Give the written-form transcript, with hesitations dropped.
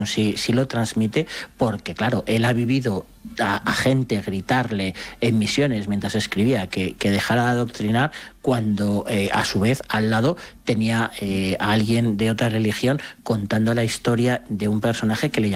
sí lo transmite, porque claro, él ha vivido a gente gritarle en misiones mientras escribía que dejara de adoctrinar, cuando a su vez al lado tenía a alguien de otra religión contando la historia de un personaje que le